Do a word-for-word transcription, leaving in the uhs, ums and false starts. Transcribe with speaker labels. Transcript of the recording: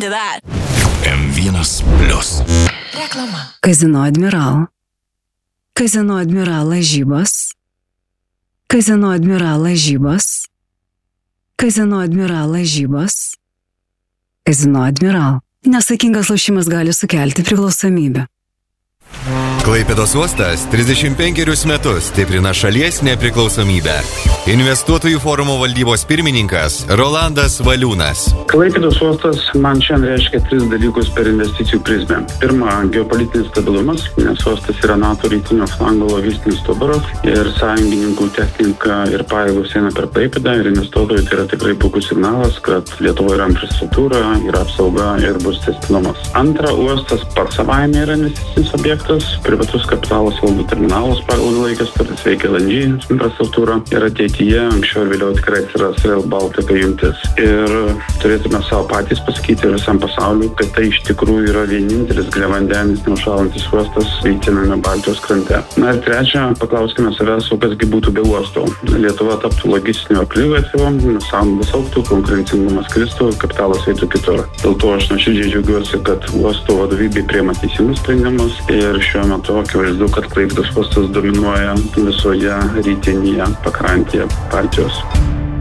Speaker 1: to that.
Speaker 2: M vienas plius.
Speaker 1: Reklama.
Speaker 3: Kazino Admiral. Kazino Admiral lažybos. Kazino Admiral lažybos. Kazino Admiral lažybos. Kazino Admiral. Nesaikingas lošimas gali sukelti priklausomybę.
Speaker 4: Klaipėdos uostas trisdešimt penkerius metus stiprina šalies nepriklausomybę. Investuotojų forumo valdybos pirmininkas Rolandas Valiūnas.
Speaker 5: Klaipėdos uostas man šiandien reiškia tris dalykus per investicijų prizmę. Pirma, geopolitinis stabilumas, nes uostas yra NATO rytinio flango logistinis stuburas ir sąjungininkų technika ir pajėgos eina per Klaipėdą ir investuotojai tai yra tikrai puikus signalas, kad Lietuvoje yra infrastruktūra, yra apsauga ir bus tęstinumas. Antra, uostas pats savaime yra investicinis objektas, privatus kapitalas valdo terminalus pagal ilgalaikes sutartis, veikia L N G infrastruktūra ir ateityje anksčiau ir vėliau tikrai atsiras Rail Baltica jungtis. Ir turėtume savo patys pasakyti ir visam pasauliu, kad tai iš tikrųjų yra vienintelis giliavandenis neužšąlantis uostas rytiniame Baltijos krante. Na ir trečia, paklauskime savęs, o kasgi būtų be uosto. Lietuva taptų logistinio akligatviu, sąnaudos augtų, konkurencingumas kristų, kapitalas eitų kitur. Dėl to aš nuoširdžiai džiaugiuosi, kad uosto vadovybė priima teisingus sprendimus ir šiuo metu akivaizdu, kad Klaipėdos uostas dominuoja visoje rytinėje pakrantėje Baltijos.